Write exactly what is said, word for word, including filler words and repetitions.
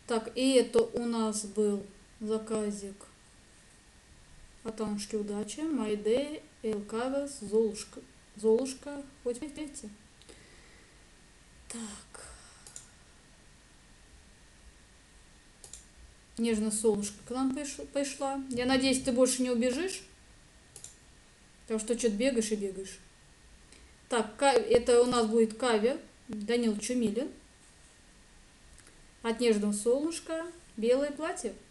Так, и это у нас был заказик от Анушки Удачи. Майде, Элкавес, Золушка. Золушка, хоть видите? Так. Нежно солнышко к нам пришла. Я надеюсь, ты больше не убежишь. Потому что что-то бегаешь и бегаешь. Так, это у нас будет кавер. Данил Чумилин. От нежного солнышка. Белое платье.